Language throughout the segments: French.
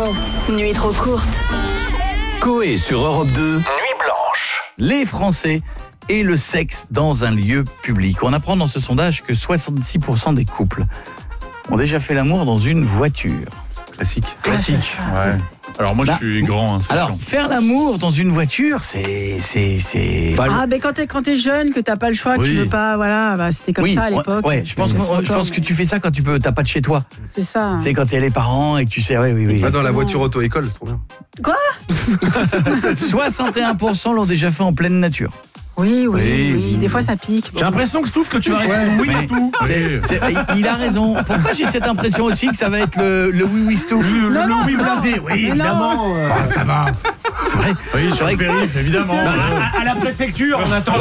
Nuit trop courte. Coé sur Europe 2. Nuit blanche. Les Français et le sexe dans un lieu public. On apprend dans ce sondage que 66% des couples ont déjà fait l'amour dans une voiture. Classique. Ouais. Alors moi je suis grand. C'est Alors, chiant. faire l'amour dans une voiture, c'est pas Ah, mais quand t'es jeune, que t'as pas le choix, que tu veux pas, voilà, bah, c'était comme ça à l'époque. Ouais, je pense que tu fais ça quand t'as pas de chez toi. C'est ça. C'est quand il y a les parents et que tu sais, oui. Va dans la voiture auto-école, c'est trop bien. Quoi 61% l'ont déjà fait en pleine nature. Oui. Des fois, ça pique. J'ai l'impression que Stouff, que tu vas répondre oui à tout. Il a raison. Pourquoi j'ai cette impression aussi que ça va être le oui Stouff? Le oui blasé, oui, évidemment. Ça va. C'est vrai. Oui, sur le périph', évidemment. À la préfecture, on attend.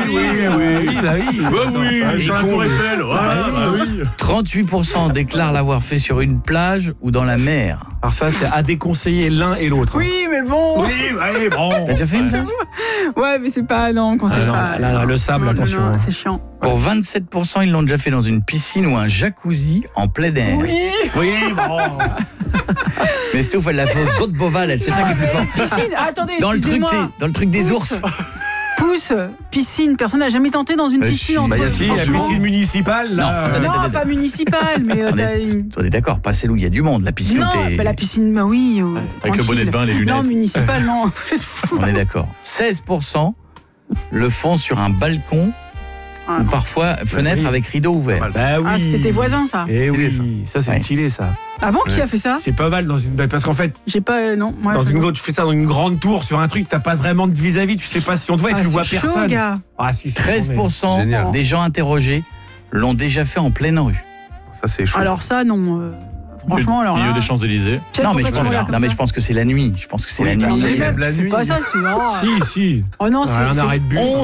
Sur la Tour Eiffel. Oui. 38% déclarent l'avoir fait sur une plage ou dans la mer. Alors ça, c'est à déconseiller l'un et l'autre. Oui, mais bon. Oui, bon. T'as déjà fait une plage? Ouais, mais c'est pas, non, on conseille pas. Là, le sable, attention. Non, c'est chiant. Pour 27%, ils l'ont déjà fait dans une piscine ou un jacuzzi en plein air. Oui, bon. Mais Stouff, elle l'a fait aux autres Beauval, c'est ça qui est plus fort. Piscine, attendez, Dans excusez-moi. le truc des ours. Pousse, piscine, personne n'a jamais tenté dans une piscine entre Si, la piscine municipale, là. Non, pas municipale, mais On est d'accord, pas celle où il y a du monde, la piscine. non, bah, la piscine, bah oui. Avec le bonnet de bain, les lunettes. Non, municipale, non. Vous êtes fous. On est d'accord. 16% le font sur un balcon ou parfois fenêtre avec rideau ouvert. Bah oui. Ah, c'était tes voisins, ça. Eh Stylé, oui, ça c'est Ouais. stylé, ça. Ah bon, qui a fait ça? C'est pas mal dans une... Parce qu'en fait, J'ai pas, non. Moi, tu fais ça dans une grande tour sur un truc, t'as pas vraiment de vis-à-vis, tu sais pas si on te voit et tu vois c'est chaud, personne. gars. Ah si, c'est 13% Génial. des gens interrogés l'ont déjà fait en pleine rue. Ça, c'est chaud. Alors ça, non. Franchement, alors Milieu là... des Champs-Élysées. Pierre, Non mais, pourquoi tu me regardes comme je ça? pense que c'est la nuit. Je pense que c'est la nuit. Même la nuit. Pas ça, c'est... Si. Oh non, Un arrêt de bus.